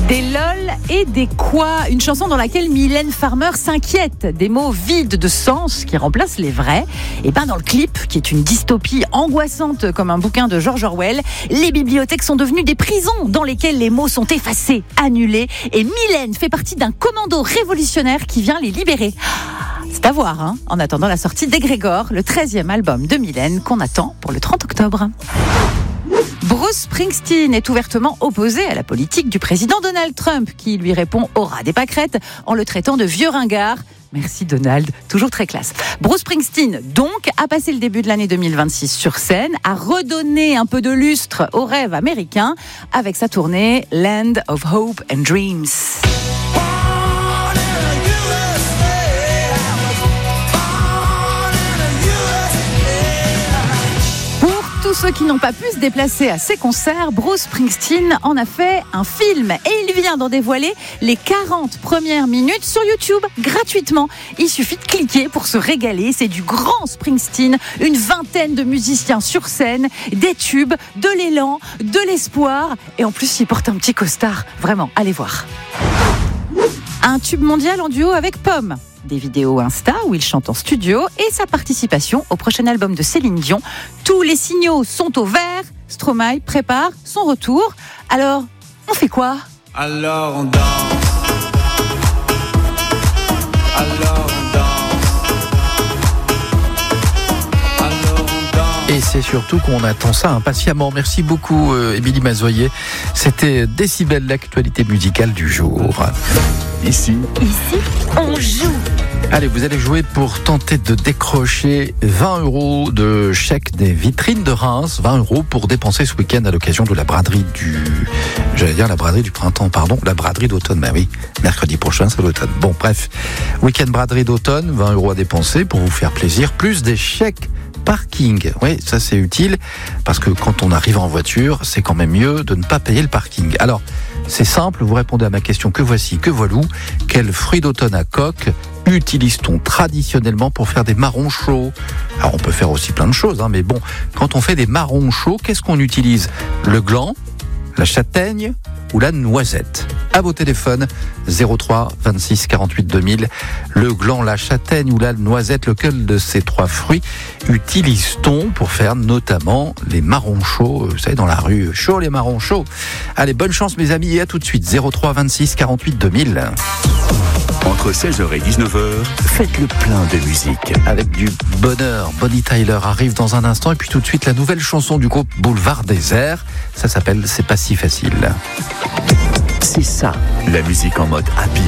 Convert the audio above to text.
Des lol et des quoi, une chanson dans laquelle Mylène Farmer s'inquiète des mots vides de sens qui remplacent les vrais. Et dans le clip, qui est une dystopie angoissante comme un bouquin de George Orwell, les bibliothèques sont devenues des prisons dans lesquelles les mots sont effacés, annulés, et Mylène fait partie d'un commando révolutionnaire qui vient les libérer. C'est à voir, en attendant la sortie d'Egrégore, le 13e album de Mylène qu'on attend pour le 30 octobre. Bruce Springsteen est ouvertement opposé à la politique du président Donald Trump, qui lui répond au ras des pâquerettes en le traitant de vieux ringard. Merci Donald, toujours très classe. Bruce Springsteen, donc, a passé le début de l'année 2026 sur scène, a redonné un peu de lustre au rêve américain avec sa tournée Land of Hope and Dreams. Tous ceux qui n'ont pas pu se déplacer à ses concerts, Bruce Springsteen en a fait un film et il vient d'en dévoiler les 40 premières minutes sur YouTube gratuitement. Il suffit de cliquer pour se régaler, c'est du grand Springsteen, une vingtaine de musiciens sur scène, des tubes, de l'élan, de l'espoir et en plus il porte un petit costard, vraiment, allez voir. Un tube mondial en duo avec Pomme. Des vidéos Insta où il chante en studio et sa participation au prochain album de Céline Dion. Tous les signaux sont au vert. Stromae prépare son retour. Alors, on fait quoi ? Alors on danse. Alors on danse. Et c'est surtout qu'on attend ça impatiemment. Merci beaucoup, Émilie Mazoyer. C'était Décibel, l'actualité musicale du jour. Ici, on joue. Allez, vous allez jouer pour tenter de décrocher 20 € de chèque des vitrines de Reims. 20 € pour dépenser ce week-end à l'occasion de la braderie la braderie du printemps, pardon. La braderie d'automne, oui. Mercredi prochain, c'est l'automne. Bon, bref. Week-end braderie d'automne, 20 € à dépenser pour vous faire plaisir. Plus des chèques parking. Oui, ça c'est utile parce que quand on arrive en voiture, c'est quand même mieux de ne pas payer le parking. Alors, c'est simple, vous répondez à ma question que voici, que voilou. Quel fruit d'automne à coque utilise-t-on traditionnellement pour faire des marrons chauds ? Alors, on peut faire aussi plein de choses, mais bon, quand on fait des marrons chauds, qu'est-ce qu'on utilise ? Le gland, la châtaigne ou la noisette ? À vos téléphones, 03 26 48 2000. Le gland, la châtaigne ou la noisette, lequel de ces trois fruits utilise-t-on pour faire notamment les marrons chauds ? Vous savez, dans la rue, chaud les marrons chauds. Allez, bonne chance mes amis et à tout de suite, 03 26 48 2000. Entre 16h et 19h, faites le plein de musique. Avec du bonheur, Bonnie Tyler arrive dans un instant et puis tout de suite la nouvelle chanson du groupe Boulevard Désert. Ça s'appelle C'est pas si facile. C'est ça, la musique en mode happy